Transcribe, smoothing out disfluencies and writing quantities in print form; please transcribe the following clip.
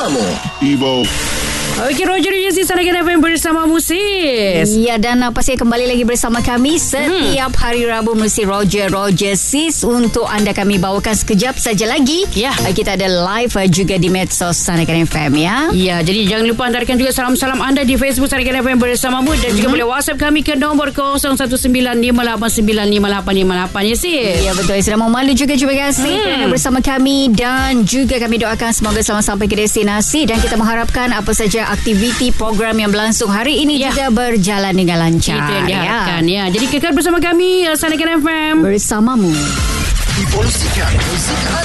bersamamu, Evo. Okey, Roger Yesi Sanakan FM bersama Sis. Ya, dan pastinya kembali lagi bersama kami setiap hari Rabu mesti Roger Sis. Untuk anda kami bawakan sekejap saja lagi. Ya. Kita ada live juga di medsos Sanakan FM ya. Ya, jadi jangan lupa hantarkan juga salam-salam anda di Facebook Sanakan FM bersamamu dan juga boleh WhatsApp kami ke nombor 0195895858 ya Sis. Ya betul, sedang memalu juga. Terima kasih kerana bersama kami dan juga kami doakan semoga selamat sampai ke destinasi dan kita mengharapkan apa saja aktiviti program yang berlangsung hari ini juga berjalan dengan lancar. Itu yang diharapkan ya. Jadi kekal bersama kami Sanakan FM bersamamu. Evolusikan